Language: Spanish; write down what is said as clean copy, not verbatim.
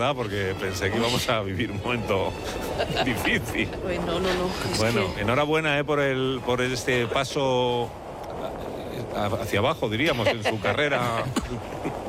verdad, porque pensé que íbamos a vivir un momento difícil. No. Bueno, enhorabuena por este paso hacia abajo, diríamos, en su carrera